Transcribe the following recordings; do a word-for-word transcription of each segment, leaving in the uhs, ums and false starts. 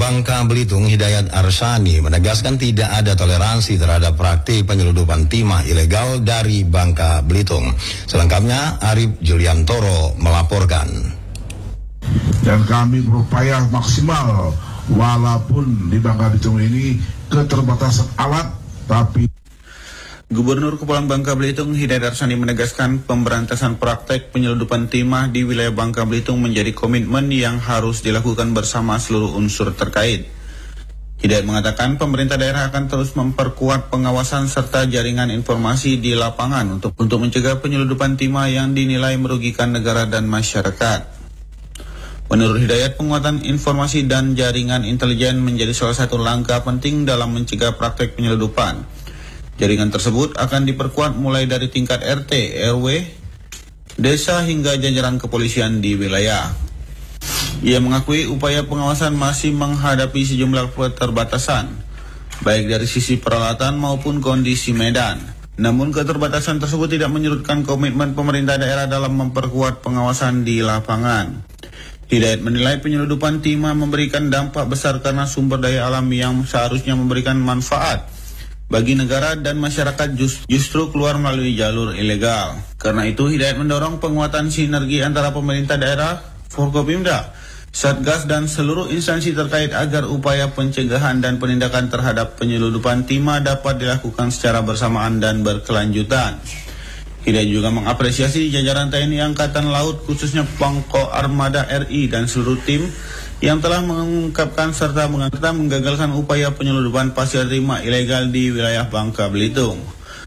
Bangka Belitung Hidayat Arsani menegaskan tidak ada toleransi terhadap praktik penyeludupan timah ilegal dari Bangka Belitung. Selengkapnya Arif Juliantoro melaporkan. Dan kami berupaya maksimal walaupun di Bangka Belitung ini keterbatasan alat, tapi Gubernur Kepulauan Bangka Belitung Hidayat Arsani menegaskan pemberantasan praktek penyeludupan timah di wilayah Bangka Belitung menjadi komitmen yang harus dilakukan bersama seluruh unsur terkait. Hidayat mengatakan pemerintah daerah akan terus memperkuat pengawasan serta jaringan informasi di lapangan untuk untuk mencegah penyeludupan timah yang dinilai merugikan negara dan masyarakat. Menurut Hidayat, penguatan informasi dan jaringan intelijen menjadi salah satu langkah penting dalam mencegah praktek penyeludupan. Jaringan tersebut akan diperkuat mulai dari tingkat R T, R W, desa hingga jajaran kepolisian di wilayah. Ia mengakui upaya pengawasan masih menghadapi sejumlah keterbatasan, baik dari sisi peralatan maupun kondisi medan. Namun keterbatasan tersebut tidak menyurutkan komitmen pemerintah daerah dalam memperkuat pengawasan di lapangan. Hidayat menilai penyeludupan timah memberikan dampak besar karena sumber daya alam yang seharusnya memberikan manfaat bagi negara dan masyarakat justru keluar melalui jalur ilegal. Karena itu Hidayat mendorong penguatan sinergi antara pemerintah daerah, Forkopimda, Satgas dan seluruh instansi terkait agar upaya pencegahan dan penindakan terhadap penyeludupan timah dapat dilakukan secara bersamaan dan berkelanjutan. Hidayat juga mengapresiasi jajaran T N I Angkatan Laut khususnya Pangko Armada R I dan seluruh tim yang telah mengungkapkan serta menggagalkan upaya penyeludupan pasir timah ilegal di wilayah Bangka Belitung.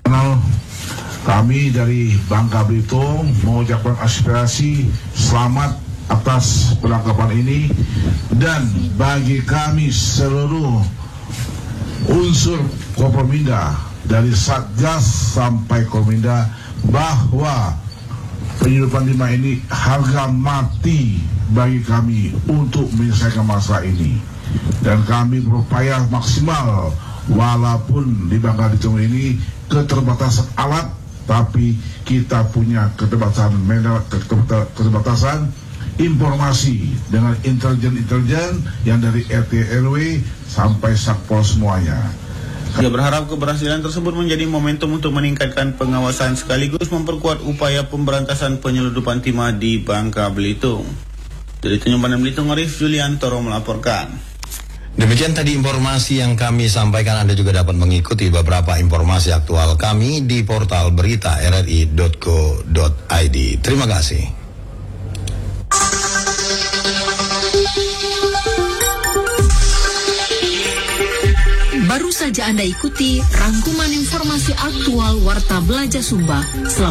Kami dari Bangka Belitung mengucapkan aspirasi selamat atas penangkapan ini, dan bagi kami seluruh unsur Forkopimda dari Satgas sampai Kominda bahwa penyeludupan timah ini harga mati bagi kami untuk menyelesaikan masalah ini, dan kami berupaya maksimal walaupun di Bangka Belitung ini keterbatasan alat, tapi kita punya keterbatasan keterbatasan informasi dengan intelijen-intelijen yang dari R T R W sampai Satpol semuanya. Dia berharap keberhasilan tersebut menjadi momentum untuk meningkatkan pengawasan sekaligus memperkuat upaya pemberantasan penyeludupan timah di Bangka Belitung. Dari Tanjung Pandan Belitung, Arif Juliantoro melaporkan. Demikian tadi informasi yang kami sampaikan. Anda juga dapat mengikuti beberapa informasi aktual kami di portal berita r r i dot co dot i d. Terima kasih. Baru saja Anda ikuti rangkuman informasi aktual Warta Belajar Sumba. Selamat